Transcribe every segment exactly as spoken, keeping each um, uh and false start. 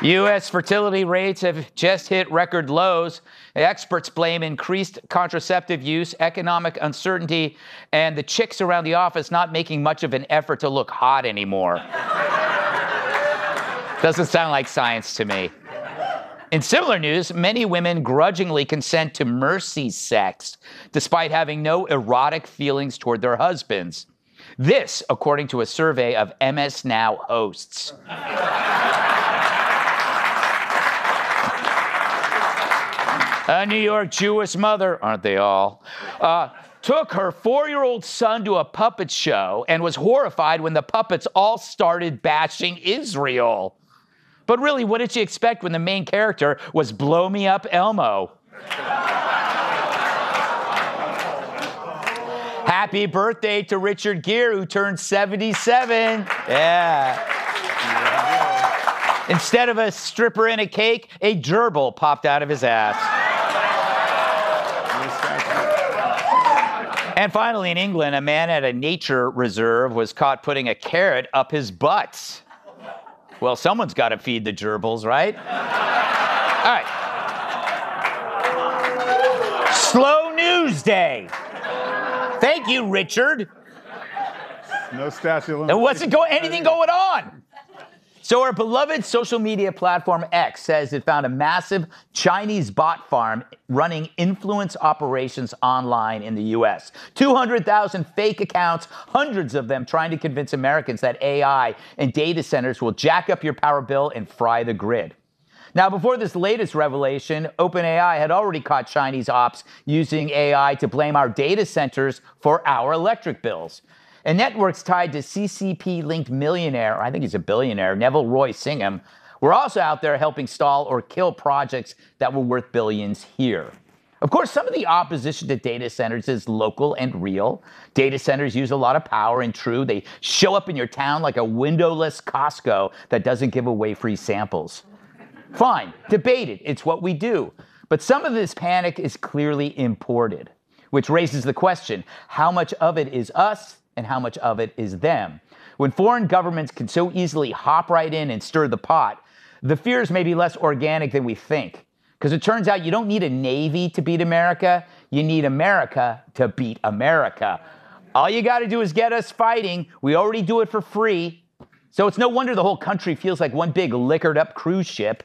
U S fertility rates have just hit record lows. Experts blame increased contraceptive use, economic uncertainty, and the chicks around the office not making much of an effort to look hot anymore. Doesn't sound like science to me. In similar news, many women grudgingly consent to mercy sex, despite having no erotic feelings toward their husbands. This, according to a survey of M S Now hosts. A New York Jewish mother, aren't they all, uh, took her four-year-old son to a puppet show and was horrified when the puppets all started bashing Israel. But really, what did she expect when the main character was Blow Me Up Elmo? Happy birthday to Richard Gere, who turned seventy-seven. Yeah. Instead of a stripper and a cake, a gerbil popped out of his ass. And finally, in England, a man at a nature reserve was caught putting a carrot up his butt. Well, someone's got to feed the gerbils, right? All right. Slow news day. Thank you, Richard. No statute of limitations. There wasn't go- anything going on. So our beloved social media platform X says it found a massive Chinese bot farm running influence operations online in the U S. two hundred thousand fake accounts, hundreds of them trying to convince Americans that A I and data centers will jack up your power bill and fry the grid. Now, before this latest revelation, OpenAI had already caught Chinese ops using A I to blame our data centers for our electric bills. And networks tied to C C P-linked millionaire, I think he's a billionaire, Neville Roy Singham, were also out there helping stall or kill projects that were worth billions here. Of course, some of the opposition to data centers is local and real. Data centers use a lot of power, and true, they show up in your town like a windowless Costco that doesn't give away free samples. Fine, debate it, it's what we do. But some of this panic is clearly imported, which raises the question, how much of it is us and how much of it is them? When foreign governments can so easily hop right in and stir the pot, the fears may be less organic than we think. Because it turns out you don't need a navy to beat America, you need America to beat America. All you gotta do is get us fighting. We already do it for free. So it's no wonder the whole country feels like one big liquored up cruise ship.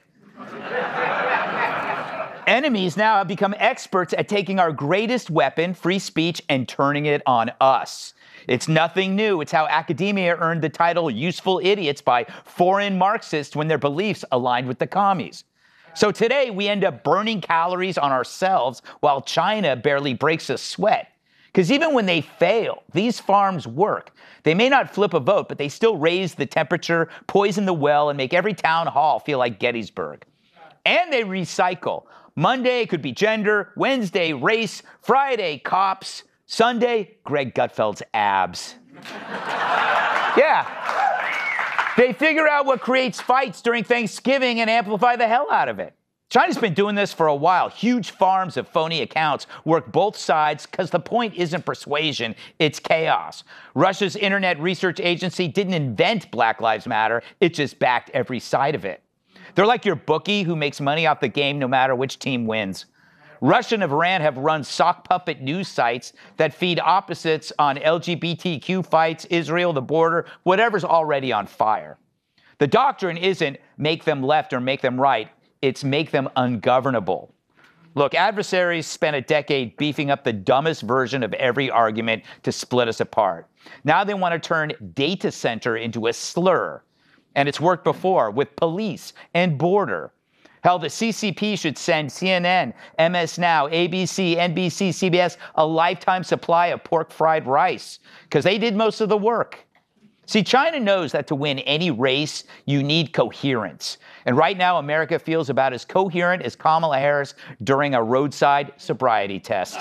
Enemies now have become experts at taking our greatest weapon, free speech, and turning it on us. It's nothing new. It's how academia earned the title useful idiots by foreign Marxists when their beliefs aligned with the commies. So today we end up burning calories on ourselves while China barely breaks a sweat. Because even when they fail, these farms work. They may not flip a vote, but they still raise the temperature, poison the well, and make every town hall feel like Gettysburg. And they recycle. Monday could be gender, Wednesday race, Friday cops, Sunday, Greg Gutfeld's abs. Yeah. They figure out what creates fights during Thanksgiving and amplify the hell out of it. China's been doing this for a while. Huge farms of phony accounts work both sides because the point isn't persuasion, it's chaos. Russia's Internet Research Agency didn't invent Black Lives Matter, it just backed every side of it. They're like your bookie who makes money off the game no matter which team wins. Russia and Iran have run sock puppet news sites that feed opposites on L G B T Q fights, Israel, the border, whatever's already on fire. The doctrine isn't make them left or make them right, it's make them ungovernable. Look, adversaries spent a decade beefing up the dumbest version of every argument to split us apart. Now they want to turn data center into a slur. And it's worked before with police and border. Hell, the C C P should send C N N, M S Now, A B C, N B C, C B S a lifetime supply of pork fried rice, because they did most of the work. See, China knows that to win any race, you need coherence. And right now, America feels about as coherent as Kamala Harris during a roadside sobriety test.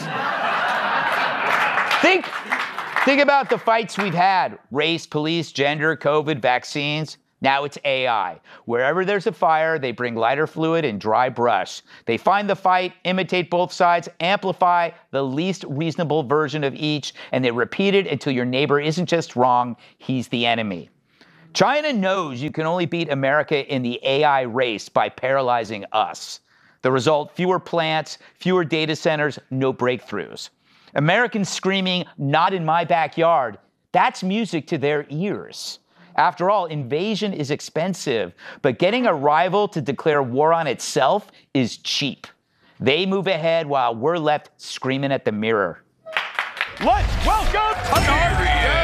think, think about the fights we've had. Race, police, gender, COVID, vaccines. Now it's A I. Wherever there's a fire, they bring lighter fluid and dry brush. They find the fight, imitate both sides, amplify the least reasonable version of each, and they repeat it until your neighbor isn't just wrong, he's the enemy. China knows you can only beat America in the A I race by paralyzing us. The result, fewer plants, fewer data centers, no breakthroughs. Americans screaming, "Not in my backyard," that's music to their ears. After all, invasion is expensive, but getting a rival to declare war on itself is cheap. They move ahead while we're left screaming at the mirror. Let's welcome Tanaris!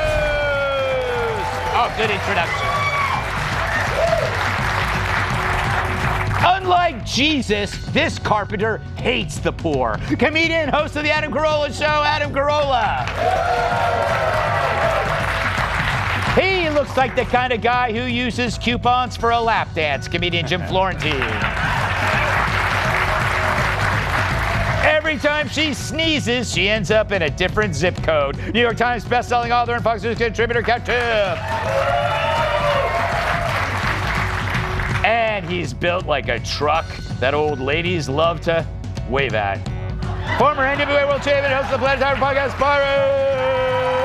Oh, good introduction. Unlike Jesus, this carpenter hates the poor. Comedian, host of the Adam Carolla Show, Adam Carolla. He looks like the kind of guy who uses coupons for a lap dance. Comedian Jim Florentine. Every time she sneezes, she ends up in a different zip code. New York Times bestselling author and Fox News contributor, Captain. And he's built like a truck that old ladies love to wave at. Former N W A World Champion, host of the Planetary Podcast, Byron.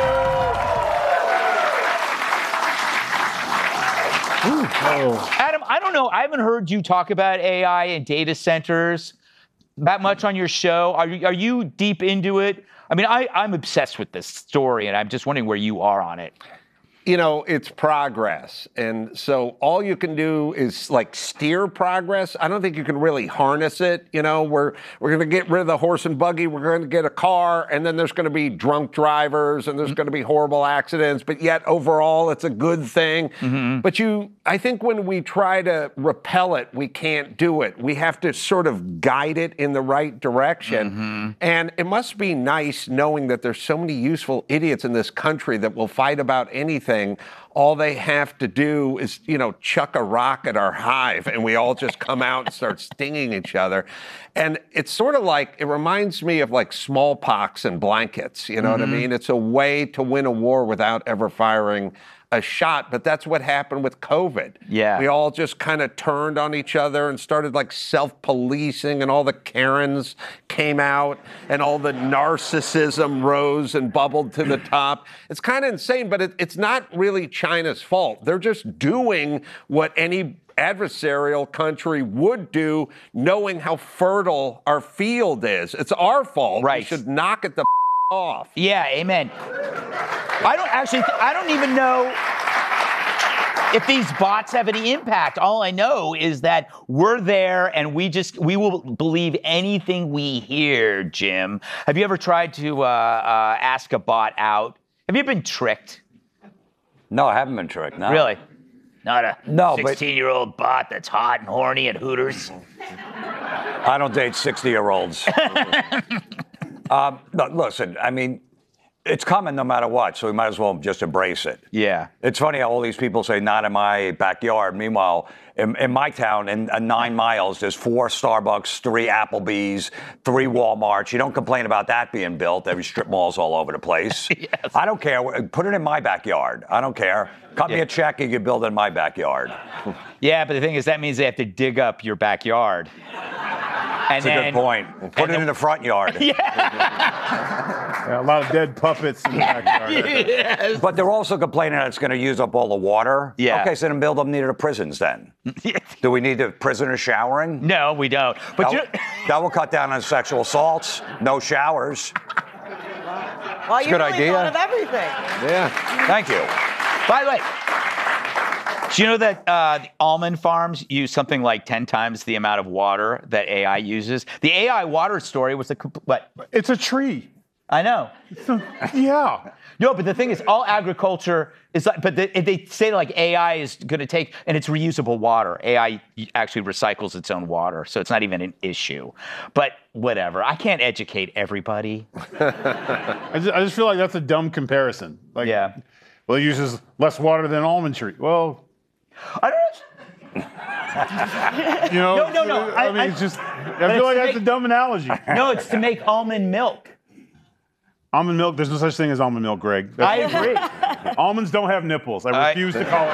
Oh. Adam, I don't know. I haven't heard you talk about A I and data centers that much on your show. Are you, are you deep into it? I mean, I, I'm obsessed with this story, and I'm just wondering where you are on it. You know, it's progress. And so all you can do is like steer progress. I don't think you can really harness it. You know, we're we're going to get rid of the horse and buggy. We're going to get a car, and then there's going to be drunk drivers, and there's going to be horrible accidents. But yet overall, it's a good thing. Mm-hmm. But you, I think when we try to repel it, we can't do it. We have to sort of guide it in the right direction. Mm-hmm. And it must be nice knowing that there's so many useful idiots in this country that will fight about anything. All they have to do is, you know, chuck a rock at our hive and we all just come out and start stinging each other. And it's sort of like, it reminds me of like smallpox and blankets, you know mm-hmm. what I mean? It's a way to win a war without ever firing a shot, but that's what happened with COVID. Yeah. We all just kind of turned on each other and started like self-policing, and all the Karens came out and all the narcissism rose and bubbled to the top. It's kind of insane, but it, it's not really China's fault. They're just doing what any adversarial country would do, knowing how fertile our field is. It's our fault. Right. We should knock it the off. Yeah, amen. I don't actually, I don't even know if these bots have any impact. All I know is that we're there and we just, we will believe anything we hear, Jim. Have you ever tried to uh, uh, ask a bot out? Have you been tricked? No, I haven't been tricked, no. Really? Not a no, sixteen-year-old bot that's hot and horny at Hooters? I don't date sixty-year-olds. um, no, listen, I mean, it's coming no matter what, so we might as well just embrace it. Yeah. It's funny how all these people say, not in my backyard. Meanwhile, in, in my town, in uh, nine miles, there's four Starbucks, three Applebee's, three Walmarts. You don't complain about that being built. There's strip malls all over the place. Yes. I don't care. Put it in my backyard. I don't care. Cut yeah. me a check and you build it in my backyard. Yeah, but the thing is, that means they have to dig up your backyard. And That's then, a good point. Put it then, in the front yard. Yeah. Yeah, a lot of dead puppets in the backyard. Yes. But they're also complaining that it's going to use up all the water. Yeah. Okay, so then build them near the prisons then. Do we need the prisoners showering? No, we don't. But that, that will cut down on sexual assaults. No showers. Well, you good really idea. thought of everything. Yeah. Thank you. By the way, do you know that uh, the almond farms use something like ten times the amount of water that A I uses? The A I water story was the what? It's a tree. I know. Yeah. No, but the thing is, all agriculture is like, but the, they say like A I is going to take, and it's reusable water. A I actually recycles its own water, so it's not even an issue. But whatever. I can't educate everybody. I, just, I just feel like that's a dumb comparison. Like, yeah. Well, it uses less water than almond tree. Well, I don't you know. No, no, no. I, I mean, I, it's just, I feel like that's make, a dumb analogy. No, it's to make almond milk. Almond milk, there's no such thing as almond milk, Greg. That's, I agree. Almonds don't have nipples. I refuse I, to call it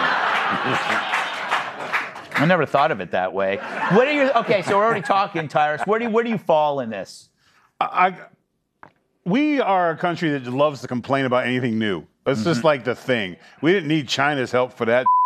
milk. I never thought of it that way. What are your, okay, so we're already talking, Tyrus. Where do you, where do you fall in this? I, I, we are a country that loves to complain about anything new. It's just like the thing. We didn't need China's help for that.